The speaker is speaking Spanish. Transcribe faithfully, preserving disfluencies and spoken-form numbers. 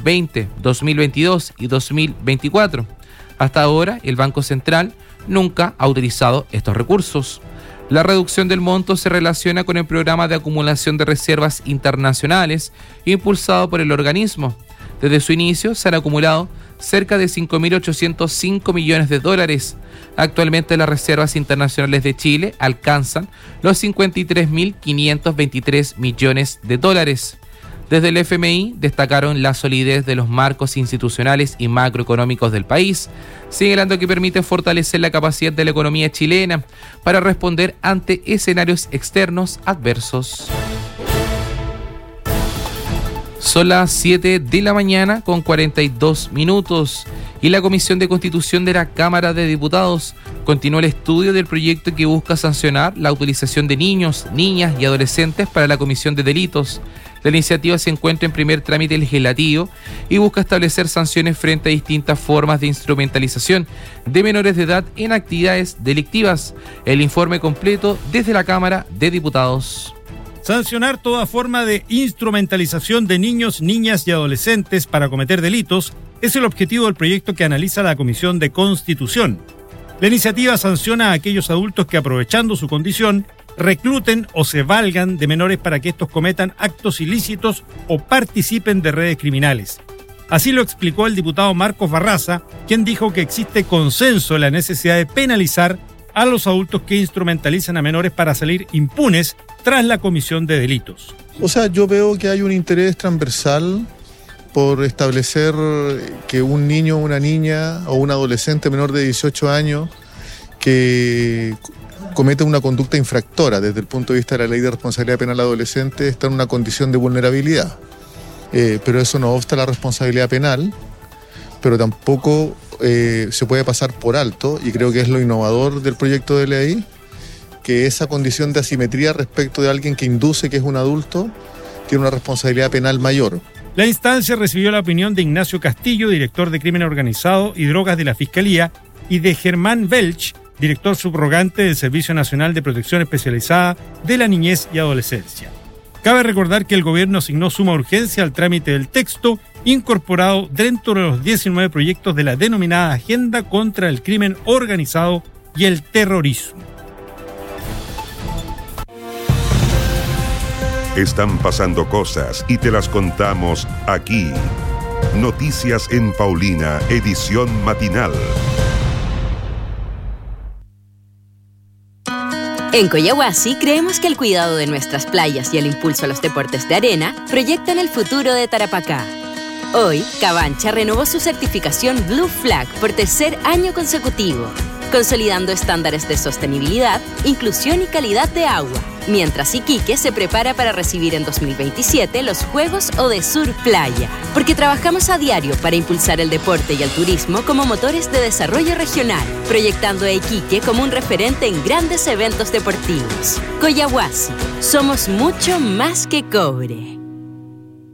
veinte, dos mil veintidós y dos mil veinticuatro. Hasta ahora, el Banco Central nunca ha utilizado estos recursos. La reducción del monto se relaciona con el programa de acumulación de reservas internacionales impulsado por el organismo. Desde su inicio se han acumulado cerca de cinco mil ochocientos cinco millones de dólares. Actualmente las reservas internacionales de Chile alcanzan los cincuenta y tres mil quinientos veintitrés millones de dólares. Desde el F M I destacaron la solidez de los marcos institucionales y macroeconómicos del país, señalando que permite fortalecer la capacidad de la economía chilena para responder ante escenarios externos adversos. Son las siete de la mañana con cuarenta y dos minutos y la Comisión de Constitución de la Cámara de Diputados continúa el estudio del proyecto que busca sancionar la utilización de niños, niñas y adolescentes para la comisión de delitos. La iniciativa se encuentra en primer trámite legislativo y busca establecer sanciones frente a distintas formas de instrumentalización de menores de edad en actividades delictivas. El informe completo desde la Cámara de Diputados. Sancionar toda forma de instrumentalización de niños, niñas y adolescentes para cometer delitos es el objetivo del proyecto que analiza la Comisión de Constitución. La iniciativa sanciona a aquellos adultos que, aprovechando su condición, recluten o se valgan de menores para que estos cometan actos ilícitos o participen de redes criminales. Así lo explicó el diputado Marcos Barraza, quien dijo que existe consenso en la necesidad de penalizar a los adultos que instrumentalizan a menores para salir impunes tras la comisión de delitos. O sea, yo veo que hay un interés transversal por establecer que un niño, una niña o un adolescente menor de dieciocho años que comete una conducta infractora desde el punto de vista de la ley de responsabilidad penal adolescente está en una condición de vulnerabilidad. Eh, pero eso no obsta la responsabilidad penal, pero tampoco eh, se puede pasar por alto, y creo que es lo innovador del proyecto de ley, que esa condición de asimetría respecto de alguien que induce que es un adulto tiene una responsabilidad penal mayor. La instancia recibió la opinión de Ignacio Castillo, director de Crimen Organizado y Drogas de la Fiscalía, y de Germán Welch, director subrogante del Servicio Nacional de Protección Especializada de la Niñez y Adolescencia. Cabe recordar que el gobierno asignó suma urgencia al trámite del texto, incorporado dentro de los diecinueve proyectos de la denominada Agenda contra el Crimen Organizado y el Terrorismo. Están pasando cosas y te las contamos aquí. Noticias en Paulina, edición matinal. En Coyahuasi creemos que el cuidado de nuestras playas y el impulso a los deportes de arena proyectan el futuro de Tarapacá. Hoy, Cabancha renovó su certificación Blue Flag por tercer año consecutivo, consolidando estándares de sostenibilidad, inclusión y calidad de agua, mientras Iquique se prepara para recibir en dos mil veintisiete los Juegos Odesur Playa, porque trabajamos a diario para impulsar el deporte y el turismo como motores de desarrollo regional, proyectando a Iquique como un referente en grandes eventos deportivos. Coyahuasi, somos mucho más que cobre.